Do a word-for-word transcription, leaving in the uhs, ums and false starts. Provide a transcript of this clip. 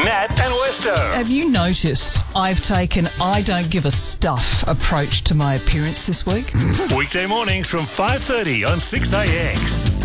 Nat and Westo. Have you noticed I've taken I don't give a stuff approach to my appearance this week? Weekday mornings from five thirty on six A X.